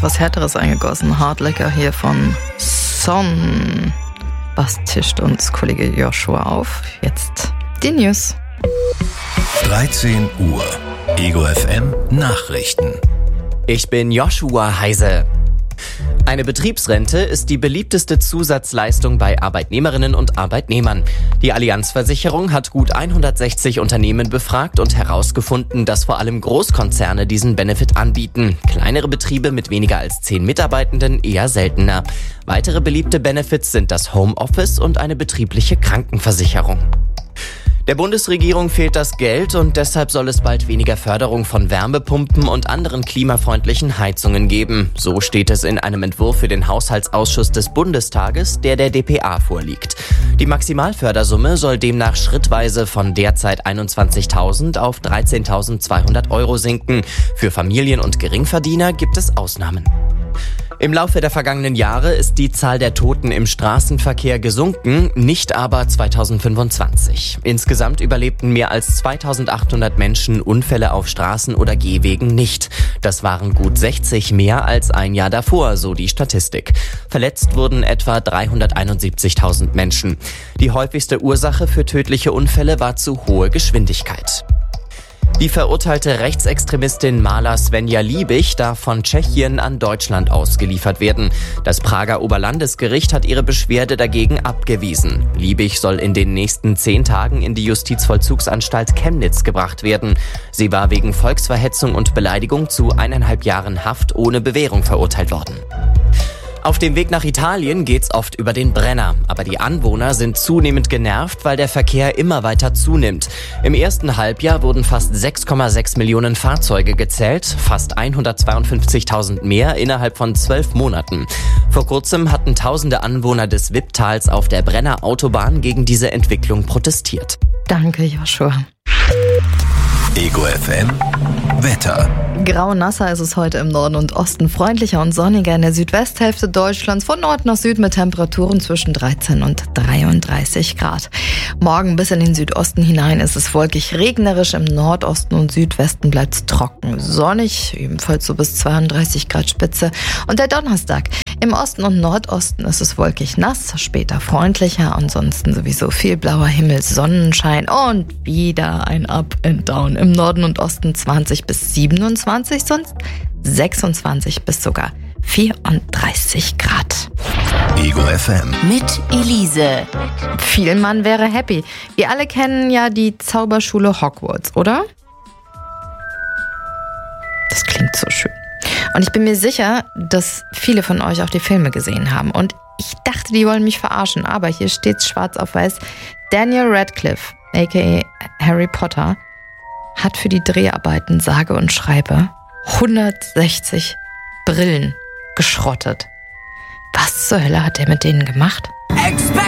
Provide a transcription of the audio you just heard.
was Härteres eingegossen. Hardliquor hier von Son. Was tischt uns Kollege Joshua auf? Jetzt die News. 13 Uhr. Ego FM Nachrichten. Ich bin Joshua Heise. Eine Betriebsrente ist die beliebteste Zusatzleistung bei Arbeitnehmerinnen und Arbeitnehmern. Die Allianz-Versicherung hat gut 160 Unternehmen befragt und herausgefunden, dass vor allem Großkonzerne diesen Benefit anbieten. Kleinere Betriebe mit weniger als 10 Mitarbeitenden eher seltener. Weitere beliebte Benefits sind das Homeoffice und eine betriebliche Krankenversicherung. Der Bundesregierung fehlt das Geld und deshalb soll es bald weniger Förderung von Wärmepumpen und anderen klimafreundlichen Heizungen geben. So steht es in einem Entwurf für den Haushaltsausschuss des Bundestages, der dpa vorliegt. Die Maximalfördersumme soll demnach schrittweise von derzeit 21.000 auf 13.200 Euro sinken. Für Familien und Geringverdiener gibt es Ausnahmen. Im Laufe der vergangenen Jahre ist die Zahl der Toten im Straßenverkehr gesunken, nicht aber 2025. Insgesamt überlebten mehr als 2.800 Menschen Unfälle auf Straßen oder Gehwegen nicht. Das waren gut 60 mehr als ein Jahr davor, so die Statistik. Verletzt wurden etwa 371.000 Menschen. Die häufigste Ursache für tödliche Unfälle war zu hohe Geschwindigkeit. Die verurteilte Rechtsextremistin Mala Svenja Liebig darf von Tschechien an Deutschland ausgeliefert werden. Das Prager Oberlandesgericht hat ihre Beschwerde dagegen abgewiesen. Liebig soll in den nächsten 10 Tagen in die Justizvollzugsanstalt Chemnitz gebracht werden. Sie war wegen Volksverhetzung und Beleidigung zu 1,5 Jahren Haft ohne Bewährung verurteilt worden. Auf dem Weg nach Italien geht's oft über den Brenner. Aber die Anwohner sind zunehmend genervt, weil der Verkehr immer weiter zunimmt. Im ersten Halbjahr wurden fast 6,6 Millionen Fahrzeuge gezählt, fast 152.000 mehr innerhalb von 12 Monaten. Vor kurzem hatten tausende Anwohner des Wipptals auf der Brenner Autobahn gegen diese Entwicklung protestiert. Danke, Joshua. Ego FM Wetter. Grau nasser ist es heute im Norden und Osten, freundlicher und sonniger in der Südwesthälfte Deutschlands, von Nord nach Süd mit Temperaturen zwischen 13 und 33 Grad. Morgen bis in den Südosten hinein ist es wolkig, regnerisch, im Nordosten und Südwesten bleibt es trocken, sonnig, ebenfalls so bis 32 Grad Spitze. Und der Donnerstag, im Osten und Nordosten ist es wolkig nass, später freundlicher, ansonsten sowieso viel blauer Himmel, Sonnenschein und wieder ein Up and Down. Im Norden und Osten 20 bis 27, sonst 26 bis sogar 34 Grad. Ego FM. Mit Elise. Vielmann wäre happy. Wir alle kennen ja die Zauberschule Hogwarts, oder? Das klingt so schön. Und ich bin mir sicher, dass viele von euch auch die Filme gesehen haben. Und ich dachte, die wollen mich verarschen. Aber hier steht's schwarz auf weiß. Daniel Radcliffe, a.k.a. Harry Potter, hat für die Dreharbeiten sage und schreibe 160 Brillen geschrottet. Was zur Hölle hat er mit denen gemacht?